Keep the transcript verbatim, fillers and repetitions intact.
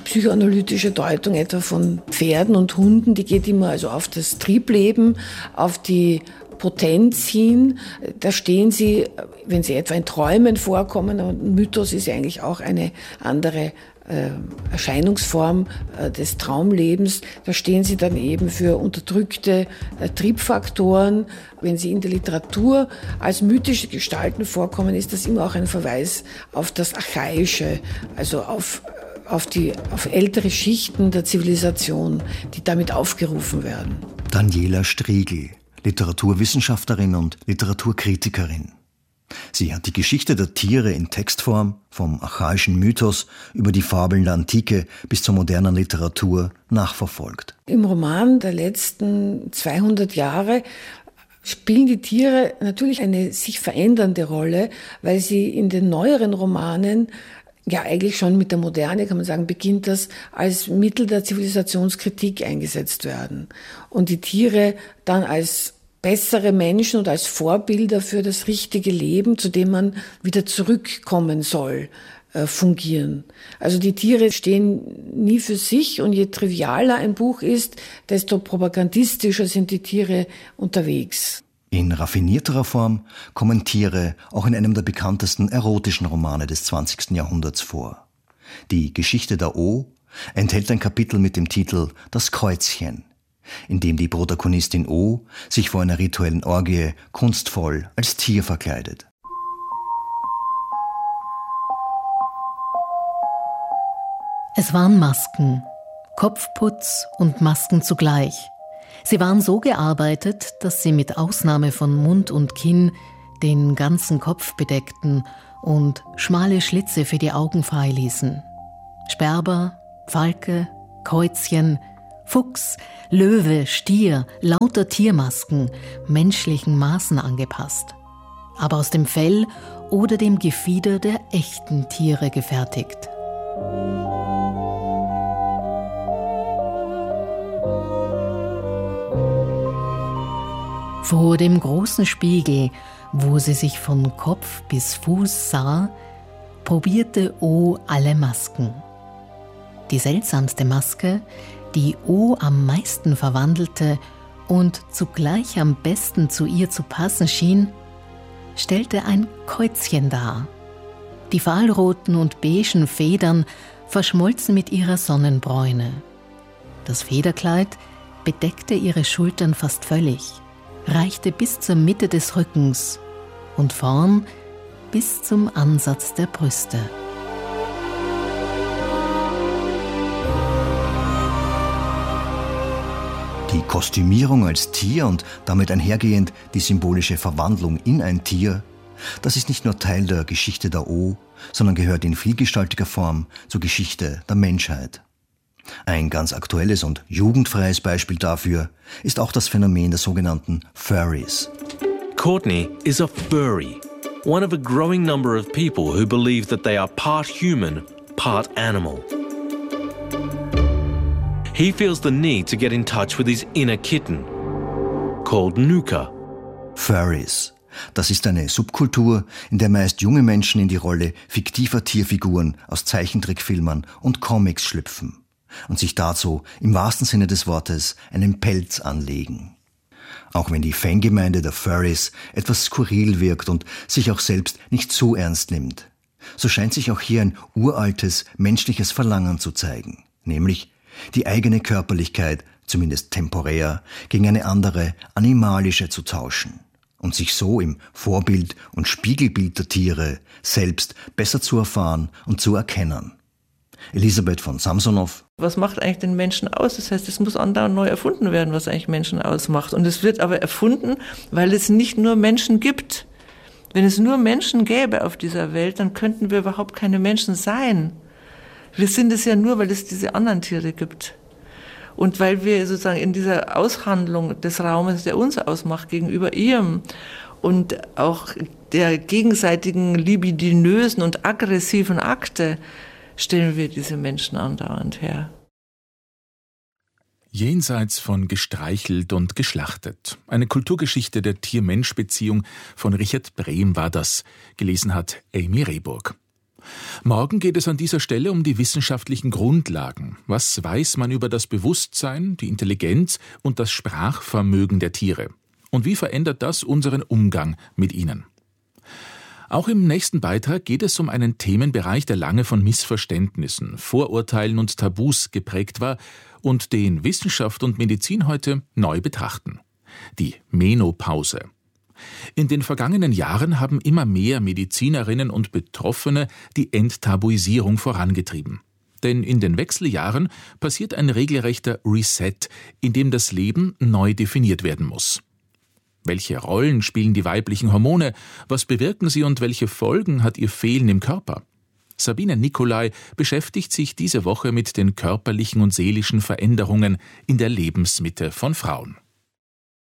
psychoanalytische Deutung etwa von Pferden und Hunden, die geht immer also auf das Triebleben, auf die Potenz hin. Da stehen sie, wenn sie etwa in Träumen vorkommen, und Mythos ist ja eigentlich auch eine andere äh, Erscheinungsform äh, des Traumlebens, da stehen sie dann eben für unterdrückte äh, Triebfaktoren. Wenn sie in der Literatur als mythische Gestalten vorkommen, ist das immer auch ein Verweis auf das Archaische, also auf auf die auf ältere Schichten der Zivilisation, die damit aufgerufen werden. Daniela Striegl, Literaturwissenschaftlerin und Literaturkritikerin. Sie hat die Geschichte der Tiere in Textform, vom archaischen Mythos über die Fabeln der Antike bis zur modernen Literatur nachverfolgt. Im Roman der letzten zweihundert Jahre spielen die Tiere natürlich eine sich verändernde Rolle, weil sie in den neueren Romanen, ja eigentlich schon mit der Moderne, kann man sagen, beginnt das, als Mittel der Zivilisationskritik eingesetzt werden. Und die Tiere dann als bessere Menschen und als Vorbilder für das richtige Leben, zu dem man wieder zurückkommen soll, äh, fungieren. Also die Tiere stehen nie für sich, und je trivialer ein Buch ist, desto propagandistischer sind die Tiere unterwegs. In raffinierterer Form kommen Tiere auch in einem der bekanntesten erotischen Romane des zwanzigsten Jahrhunderts vor. Die Geschichte der O enthält ein Kapitel mit dem Titel »Das Käuzchen«, in dem die Protagonistin O sich vor einer rituellen Orgie kunstvoll als Tier verkleidet. Es waren Masken, Kopfputz und Masken zugleich. Sie waren so gearbeitet, dass sie mit Ausnahme von Mund und Kinn den ganzen Kopf bedeckten und schmale Schlitze für die Augen freiließen. Sperber, Falke, Käuzchen, Fuchs, Löwe, Stier, lauter Tiermasken, menschlichen Maßen angepasst, aber aus dem Fell oder dem Gefieder der echten Tiere gefertigt. Vor dem großen Spiegel, wo sie sich von Kopf bis Fuß sah, probierte O alle Masken. Die seltsamste Maske, die O am meisten verwandelte und zugleich am besten zu ihr zu passen schien, stellte ein Käuzchen dar. Die fahlroten und beigen Federn verschmolzen mit ihrer Sonnenbräune. Das Federkleid bedeckte ihre Schultern fast völlig, reichte bis zur Mitte des Rückens und vorn bis zum Ansatz der Brüste. Die Kostümierung als Tier und damit einhergehend die symbolische Verwandlung in ein Tier, das ist nicht nur Teil der Geschichte der O, sondern gehört in vielgestaltiger Form zur Geschichte der Menschheit. Ein ganz aktuelles und jugendfreies Beispiel dafür ist auch das Phänomen der sogenannten Furries. Courtney is a furry, one of a growing number of people who believe that they are part human, part animal. He feels the need to get in touch with his inner kitten, called Nuka. Furries. Das ist eine Subkultur, in der meist junge Menschen in die Rolle fiktiver Tierfiguren aus Zeichentrickfilmen und Comics schlüpfen und sich dazu im wahrsten Sinne des Wortes einen Pelz anlegen. Auch wenn die Fangemeinde der Furries etwas skurril wirkt und sich auch selbst nicht so ernst nimmt, so scheint sich auch hier ein uraltes menschliches Verlangen zu zeigen, nämlich die eigene Körperlichkeit, zumindest temporär, gegen eine andere, animalische zu tauschen und sich so im Vorbild und Spiegelbild der Tiere selbst besser zu erfahren und zu erkennen. Elisabeth von Samsonow. Was macht eigentlich den Menschen aus? Das heißt, es muss andauernd neu erfunden werden, was eigentlich Menschen ausmacht. Und es wird aber erfunden, weil es nicht nur Menschen gibt. Wenn es nur Menschen gäbe auf dieser Welt, dann könnten wir überhaupt keine Menschen sein. Wir sind es ja nur, weil es diese anderen Tiere gibt. Und weil wir sozusagen in dieser Aushandlung des Raumes, der uns ausmacht, gegenüber ihrem und auch der gegenseitigen libidinösen und aggressiven Akte, stellen wir diese Menschen andauernd her. Jenseits von gestreichelt und geschlachtet. Eine Kulturgeschichte der Tier-Mensch-Beziehung von Richard Brehm war das, gelesen hat Amy Rehburg. Morgen geht es an dieser Stelle um die wissenschaftlichen Grundlagen. Was weiß man über das Bewusstsein, die Intelligenz und das Sprachvermögen der Tiere? Und wie verändert das unseren Umgang mit ihnen? Auch im nächsten Beitrag geht es um einen Themenbereich, der lange von Missverständnissen, Vorurteilen und Tabus geprägt war und den Wissenschaft und Medizin heute neu betrachten: die Menopause. In den vergangenen Jahren haben immer mehr Medizinerinnen und Betroffene die Enttabuisierung vorangetrieben. Denn in den Wechseljahren passiert ein regelrechter Reset, in dem das Leben neu definiert werden muss. Welche Rollen spielen die weiblichen Hormone? Was bewirken sie und welche Folgen hat ihr Fehlen im Körper? Sabine Nicolai beschäftigt sich diese Woche mit den körperlichen und seelischen Veränderungen in der Lebensmitte von Frauen.